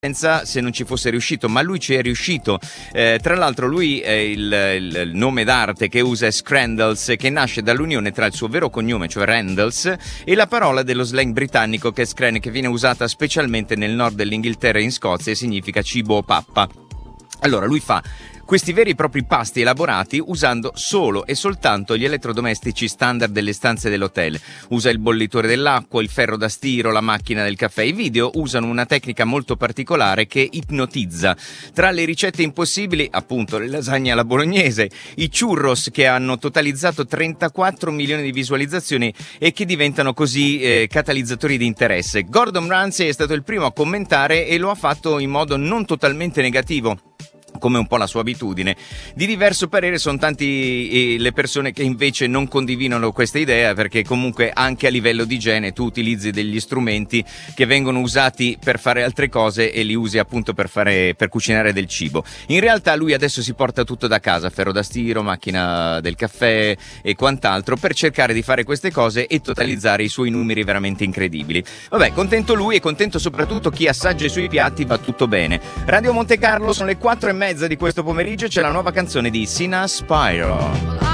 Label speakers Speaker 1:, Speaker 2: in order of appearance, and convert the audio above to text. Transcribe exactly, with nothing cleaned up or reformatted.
Speaker 1: se non ci fosse riuscito, ma lui ci è riuscito. Eh, tra l'altro lui eh, il, il, il nome d'arte che usa è Scrandles, che nasce dall'unione tra il suo vero cognome, cioè Randalls, e la parola dello slang britannico che è scran, che viene usata specialmente nel nord dell'Inghilterra e in Scozia e significa cibo o pappa. Allora lui fa questi veri e propri pasti elaborati usando solo e soltanto gli elettrodomestici standard delle stanze dell'hotel. Usa il bollitore dell'acqua, il ferro da stiro, la macchina del caffè. I video usano una tecnica molto particolare che ipnotizza. Tra le ricette impossibili, appunto, le lasagne alla bolognese, i churros che hanno totalizzato trentaquattro milioni di visualizzazioni e che diventano così eh, catalizzatori di interesse. Gordon Ramsay è stato il primo a commentare e lo ha fatto in modo non totalmente negativo, come un po' la sua abitudine. Di diverso parere sono tanti eh, le persone che invece non condividono questa idea, perché comunque anche a livello di igiene tu utilizzi degli strumenti che vengono usati per fare altre cose e li usi appunto per fare per cucinare del cibo. In realtà lui adesso si porta tutto da casa, ferro da stiro, macchina del caffè e quant'altro, per cercare di fare queste cose e totalizzare i suoi numeri veramente incredibili. Vabbè, contento lui e contento soprattutto chi assaggia i suoi piatti, va tutto bene. Radio Monte Carlo, sono le quattro e mezza di questo pomeriggio, c'è la nuova canzone di Sina Spyro.